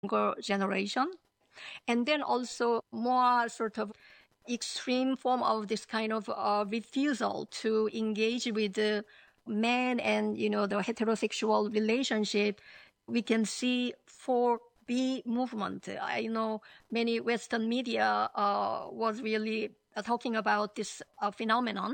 younger generation. And then also more sort of extreme form of this kind of refusal to engage with the men and, the heterosexual relationship. We can see 4B movement. I know many Western media was really talking about this phenomenon.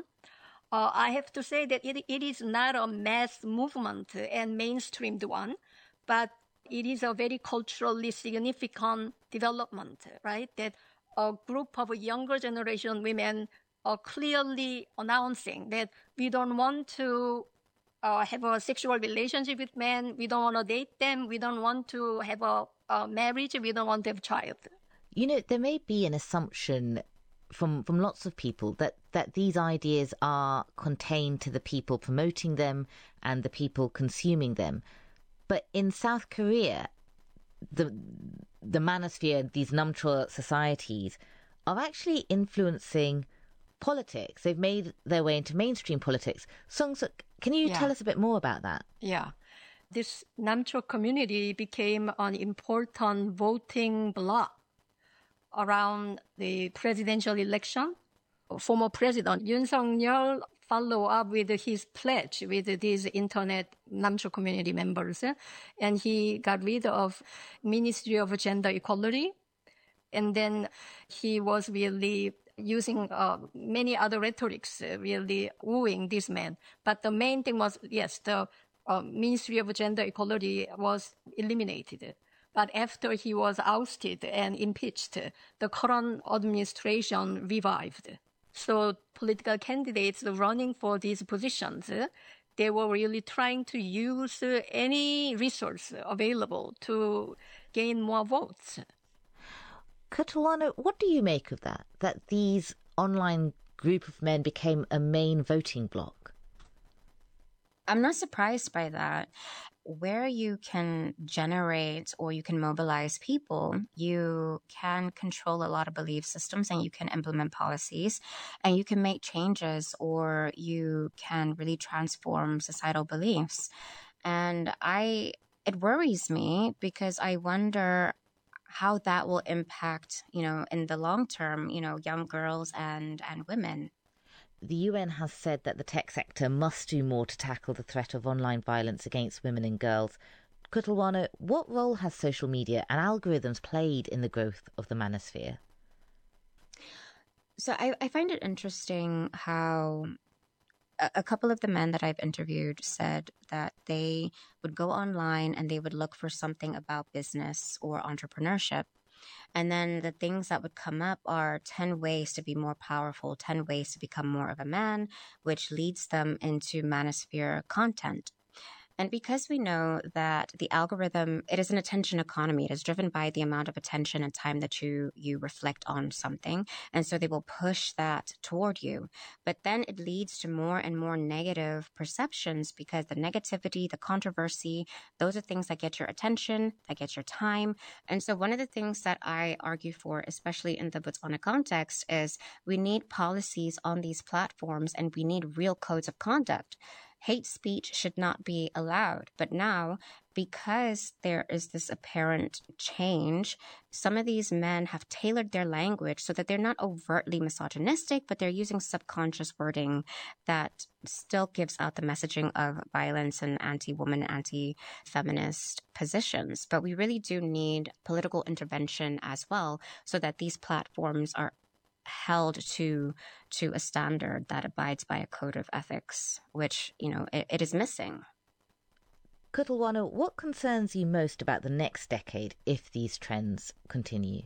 I have to say that it is not a mass movement and mainstreamed one, but it is a very culturally significant development, right? That a group of younger generation women are clearly announcing that we don't want to have a sexual relationship with men. We don't want to date them. We don't want to have a marriage. We don't want to have a child. There may be an assumption from lots of people that these ideas are contained to the people promoting them and the people consuming them. But in South Korea, the manosphere, these Namcho societies, are actually influencing politics. They've made their way into mainstream politics. Sung-suk, can you tell us a bit more about that? Yeah. This Namcho community became an important voting bloc around the presidential election. Former President Yoon Suk-yeol followed up with his pledge with these internet Namcho community members, and he got rid of Ministry of Gender Equality. And then he was really using many other rhetorics, really wooing this man. But the main thing was, yes, the Ministry of Gender Equality was eliminated. But after he was ousted and impeached, the current administration revived. So political candidates running for these positions, they were really trying to use any resource available to gain more votes. Kutulwano, what do you make of that these online group of men became a main voting bloc? I'm not surprised by that. Where you can generate or you can mobilize people, you can control a lot of belief systems and you can implement policies and you can make changes or you can really transform societal beliefs. And it worries me because I wonder how that will impact, in the long term, young girls and women. The UN has said that the tech sector must do more to tackle the threat of online violence against women and girls. Kutulwano, what role has social media and algorithms played in the growth of the manosphere? So I find it interesting how a couple of the men that I've interviewed said that they would go online and they would look for something about business or entrepreneurship. And then the things that would come up are 10 ways to be more powerful, 10 ways to become more of a man, which leads them into manosphere content. And because we know that the algorithm, it is an attention economy. It is driven by the amount of attention and time that you reflect on something. And so they will push that toward you. But then it leads to more and more negative perceptions because the negativity, the controversy, those are things that get your attention, that get your time. And so one of the things that I argue for, especially in the Botswana context, is we need policies on these platforms and we need real codes of conduct. Hate speech should not be allowed. But now, because there is this apparent change, some of these men have tailored their language so that they're not overtly misogynistic, but they're using subconscious wording that still gives out the messaging of violence and anti-woman, anti-feminist positions. But we really do need political intervention as well so that these platforms are held to a standard that abides by a code of ethics, which, it is missing. Kutulwano, what concerns you most about the next decade if these trends continue?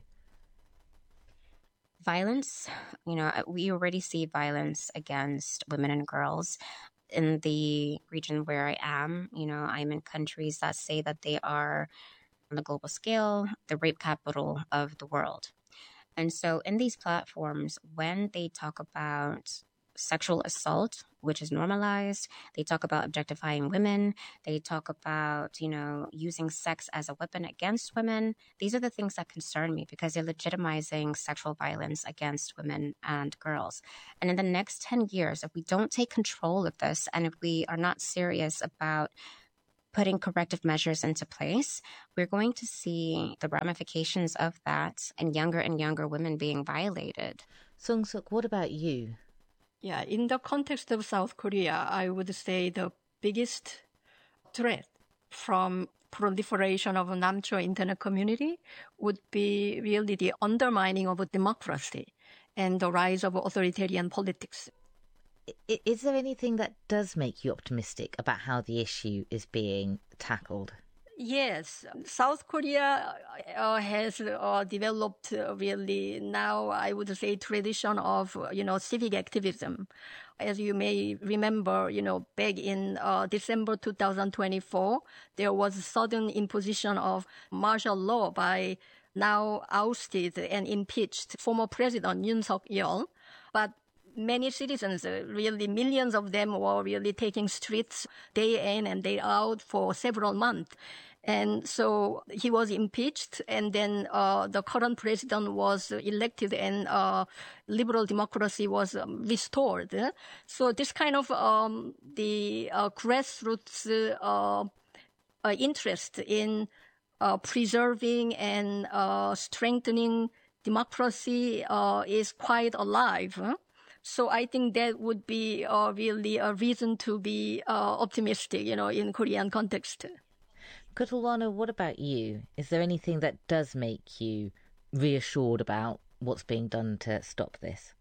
Violence. We already see violence against women and girls. In the region where I am, I'm in countries that say that they are, on a global scale, the rape capital of the world. And so in these platforms, when they talk about sexual assault, which is normalized, they talk about objectifying women, they talk about, using sex as a weapon against women. These are the things that concern me because they're legitimizing sexual violence against women and girls. And in the next 10 years, if we don't take control of this and if we are not serious about putting corrective measures into place, we're going to see the ramifications of that and younger women being violated. Sung-Suk, what about you? Yeah, in the context of South Korea, I would say the biggest threat from proliferation of a Namcho internet community would be really the undermining of democracy and the rise of authoritarian politics. Is there anything that does make you optimistic about how the issue is being tackled? Yes, South Korea has developed really now, I would say, tradition of, civic activism. As you may remember, back in December 2024, there was a sudden imposition of martial law by now ousted and impeached former President Yoon Suk-yeol. But many citizens, really millions of them, were really taking streets day in and day out for several months. And so he was impeached, and then the current president was elected, and liberal democracy was restored. So this kind of the grassroots interest in preserving and strengthening democracy is quite alive. So I think that would be really a reason to be optimistic, in Korean context. Kutalwano, what about you? Is there anything that does make you reassured about what's being done to stop this?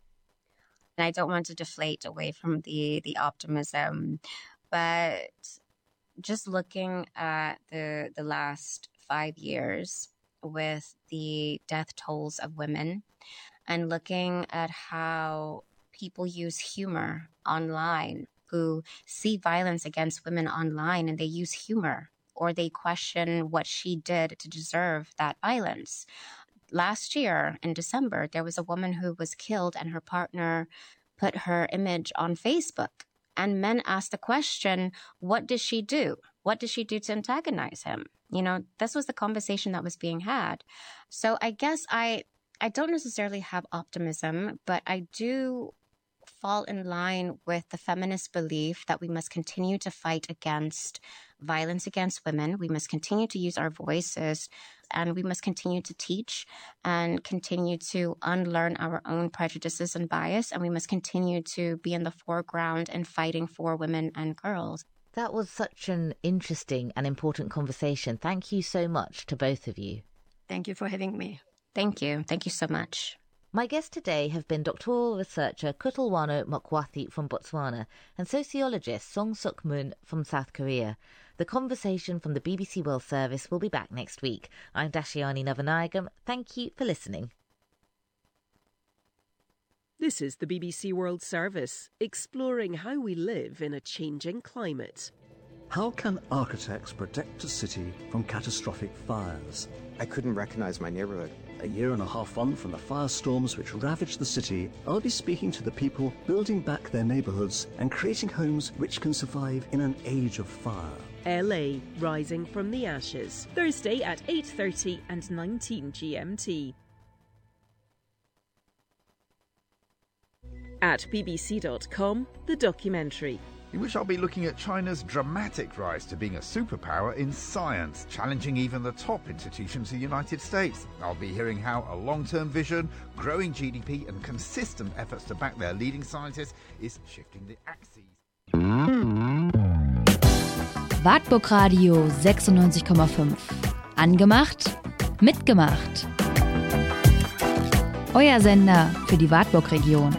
I don't want to deflate away from the optimism, but just looking at the last 5 years with the death tolls of women and looking at how people use humor online, who see violence against women online and they use humor, or they question what she did to deserve that violence. Last year, in December, there was a woman who was killed and her partner put her image on Facebook. And men asked the question, what did she do? What did she do to antagonize him? This was the conversation that was being had. So I guess I don't necessarily have optimism, but I do fall in line with the feminist belief that we must continue to fight against violence against women. We must continue to use our voices, and we must continue to teach and continue to unlearn our own prejudices and bias. And we must continue to be in the foreground in fighting for women and girls. That was such an interesting and important conversation. Thank you so much to both of you. Thank you for having me. Thank you. Thank you so much. My guests today have been doctoral researcher Kutalwano Mokwathi from Botswana and sociologist Sung-Suk Moon from South Korea. The conversation from the BBC World Service will be back next week. I'm Dashiani Navanayagam. Thank you for listening. This is the BBC World Service, exploring how we live in a changing climate. How can architects protect a city from catastrophic fires? I couldn't recognize my neighborhood. A year and a half on from the firestorms which ravaged the city, I'll be speaking to the people building back their neighbourhoods and creating homes which can survive in an age of fire. LA, Rising from the Ashes, Thursday at 8:30 and 19 GMT. At bbc.com, the documentary. In which I'll be looking at China's dramatic rise to being a superpower in science, challenging even the top institutions of the United States. I'll be hearing how a long-term vision, growing GDP and consistent efforts to back their leading scientists is shifting the axes. Wartburg Radio 96,5. Angemacht, mitgemacht. Euer Sender für die Wartburg-Region.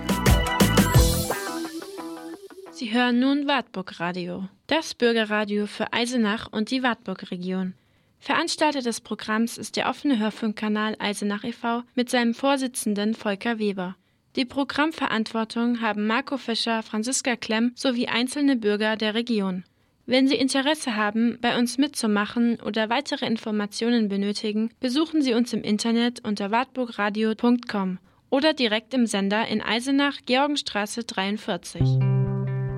Sie hören nun Wartburg Radio, das Bürgerradio für Eisenach und die Wartburg-Region. Veranstalter des Programms ist der offene Hörfunkkanal Eisenach e.V. mit seinem Vorsitzenden Volker Weber. Die Programmverantwortung haben Marco Fischer, Franziska Klemm sowie einzelne Bürger der Region. Wenn Sie Interesse haben, bei uns mitzumachen oder weitere Informationen benötigen, besuchen Sie uns im Internet unter wartburgradio.com oder direkt im Sender in Eisenach, Georgenstraße 43.